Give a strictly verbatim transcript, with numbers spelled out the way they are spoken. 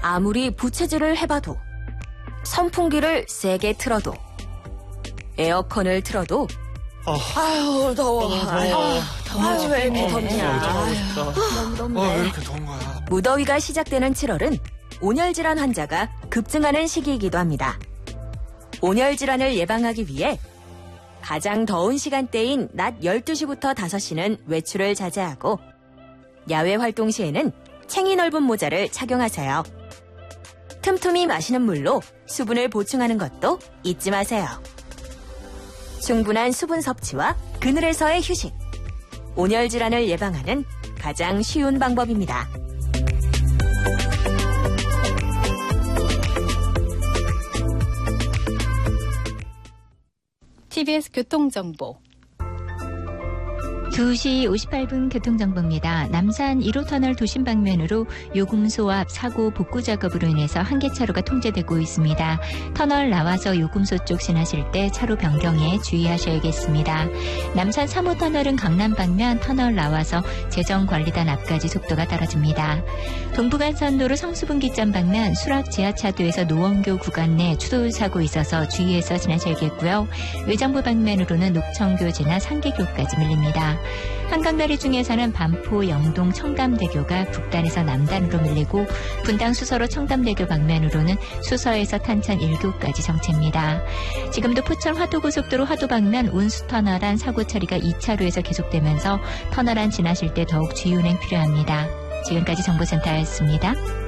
아무리 부채질을 해봐도, 선풍기를 세게 틀어도, 에어컨을 틀어도 어. 아유, 더워. 어, 더워. 아유, 더워. 아유, 왜 이렇게 덥냐. 아유, 너무 덥네. 어, 왜 이렇게 더운 거야? 무더위가 시작되는 칠월은 온열 질환 환자가 급증하는 시기이기도 합니다. 온열 질환을 예방하기 위해 가장 더운 시간대인 낮 열두 시부터 다섯 시는 외출을 자제하고 야외 활동 시에는 챙이 넓은 모자를 착용하세요. 틈틈이 마시는 물로 수분을 보충하는 것도 잊지 마세요. 충분한 수분 섭취와 그늘에서의 휴식. 온열 질환을 예방하는 가장 쉬운 방법입니다. 티비에스 교통정보. 두 시 오십팔 분 교통정보입니다. 남산 일 호 터널 도심 방면으로 요금소 앞 사고 복구 작업으로 인해서 한 개 차로가 통제되고 있습니다. 터널 나와서 요금소 쪽 지나실 때 차로 변경에 주의하셔야겠습니다. 남산 삼 호 터널은 강남 방면 터널 나와서 재정관리단 앞까지 속도가 떨어집니다. 동부간선도로 성수분기점 방면 수락 지하차도에서 노원교 구간 내 추돌 사고 있어서 주의해서 지나셔야겠고요. 의정부 방면으로는 녹청교 지나 상계교까지 밀립니다. 한강다리 중에서는 반포, 영동, 청담대교가 북단에서 남단으로 밀리고 분당 수서로 청담대교 방면으로는 수서에서 탄천 일 교까지 정체입니다. 지금도 포천 화도고속도로 화도 방면 운수터널 안 사고 처리가 이 차로에서 계속되면서 터널 안 지나실 때 더욱 주의운행 필요합니다. 지금까지 정보센터였습니다.